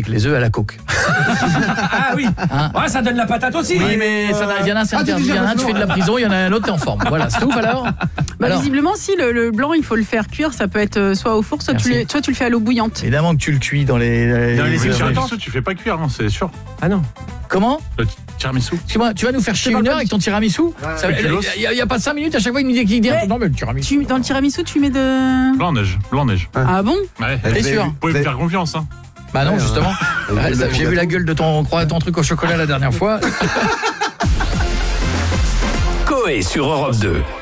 avec les œufs à la coque. Ah oui. Hein? Ouais, ça donne la patate aussi. Oui, mais il y en a un, c'est interdit. Il y en a un, tu fais de la prison, il y en a un autre, t'es en forme. Voilà, c'est tout alors. Alors, visiblement, si le blanc, il faut le faire cuire, ça peut être soit au four, soit tu le fais à l'eau bouillante. évidemment que tu le cuis dans les tiramisu, tu fais pas cuire, non, c'est sûr. Ah non. Comment? Le tiramisu. Excuse-moi, tu vas nous faire chier une heure avec ton tiramisu? Il n'y a pas 5 minutes, à chaque fois il nous dit non mais le tiramisu. Dans le tiramisu, tu mets de... Blanc-neige. Ah bon? Ouais. T'es sûr? Vous pouvez me faire confiance, hein. Bah non, justement. J'ai vu la gueule de ton truc au chocolat la dernière fois. Coé sur Europe 2.